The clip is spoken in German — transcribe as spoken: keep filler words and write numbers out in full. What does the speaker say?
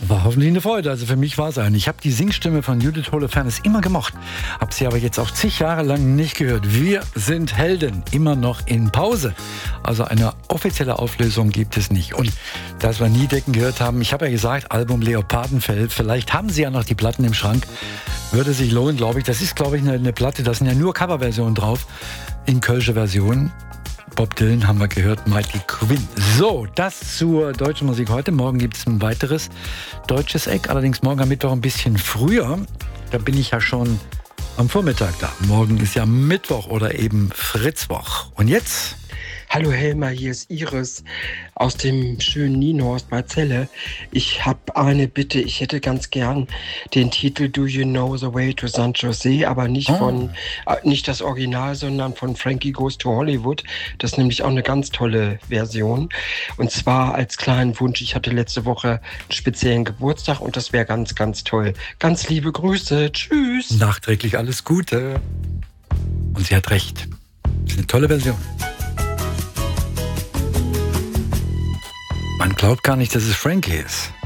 War hoffentlich eine Freude. Also für mich war es eine. Ich habe die Singstimme von Judith Holofernes immer gemocht. Habe sie aber jetzt auch zig Jahre lang nicht gehört. Wir sind Helden. Immer noch in Pause. Also eine offizielle Auflösung gibt es nicht. Und dass wir nie Decken gehört haben, ich habe ja gesagt, Album Leopardenfell. Vielleicht haben Sie ja noch die Platten im Schrank. Würde sich lohnen, glaube ich. Das ist, glaube ich, eine, eine Platte. Da sind ja nur Coverversionen drauf. In kölsche Version. Bob Dylan haben wir gehört, Mighty Quinn. So, das zur deutschen Musik heute. Morgen gibt es ein weiteres deutsches Eck. Allerdings morgen am Mittwoch ein bisschen früher. Da bin ich ja schon am Vormittag da. Morgen ist ja Mittwoch oder eben Fritzwoch. Und jetzt... Hallo Helmer, hier ist Iris aus dem schönen Nienhorst bei Celle. Ich habe eine Bitte, ich hätte ganz gern den Titel Do You Know the Way to San Jose, aber nicht oh. von, äh, nicht das Original, sondern von Frankie Goes to Hollywood. Das ist nämlich auch eine ganz tolle Version. Und zwar als kleinen Wunsch, ich hatte letzte Woche einen speziellen Geburtstag und das wäre ganz, ganz toll. Ganz liebe Grüße, tschüss. Nachträglich alles Gute. Und sie hat recht. Das ist eine tolle Version. Man glaubt gar nicht, dass es Frankie ist.